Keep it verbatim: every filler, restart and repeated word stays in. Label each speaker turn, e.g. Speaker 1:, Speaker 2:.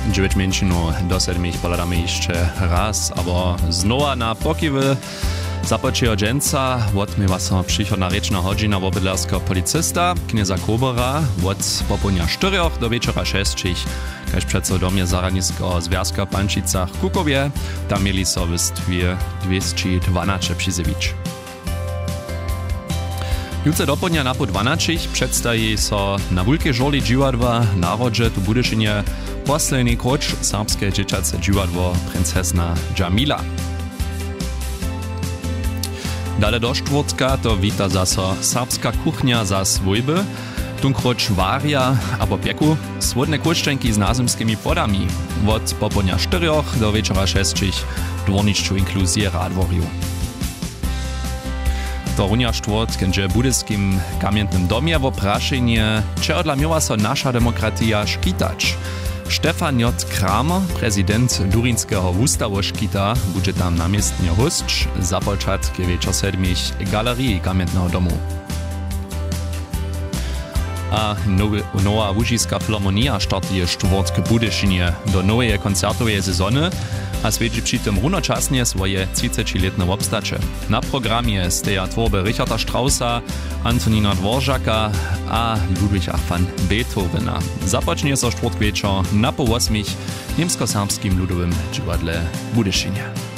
Speaker 1: dziewięć mięcinu do siedmich poladamy jeszcze raz, aber znowa na pokiwy započeho dženca odmýva sa príchodná rečná hodina wobydlerského policista, knieza Kobera, od popołudnia czterech do wieczora sześciu, kaž přeco do mnie zaradnického związka w Pančicach Kukowie, tam mieli so w stwie dwieście dwanaście przyzywić. Jutro do południa na po dwanaście przedstawi so na wulkie żoli dziwadła narodzie tu Budyszynie posledný kroč serbské dzieciace dziwadło Princesna Jamila. Dale do štvrtka to wita zaso serbska kuchnia za swojby, tunkroč varia abo pieku, swodne koščenki z nazemskimi podami, od popołudnia czterech do wieczora sześciu dworniczczu inkluzje radworiu. To runia štvrtk, gdzie w budyskim kamiennym domie w opraszenie, czy odla miała so nasza demokratia szkitać. Stefan J. Kramer, prezydent Durinskiego Wustawu Szkita, będzie tam namiestnie host, započat k wieczor siedmich galerii kamiennego domu. A nowy, nowa Łużyska Filharmonia startuje štvrtk w Budyszynie do nowej koncertowej sezony, a swiedzi przy tym równoczasnie swoje trzydziestoletnie obstacie. Na programie steja tworby Richarda Straussa, Antonina Dvořáka a Ludwiga van Beethovena. Zapocznie so štvrtk wieczor na po ósmej w niemsko-serbskim ludowym dziwadle w Budyszynie.